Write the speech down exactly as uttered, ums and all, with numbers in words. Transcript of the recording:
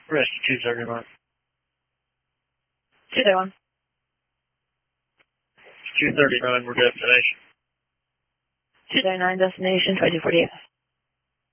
Rescue two thirty-nine. two thirty-one. two thirty-nine, we're destination. two thirty-nine, destination, twenty-two forty-eight.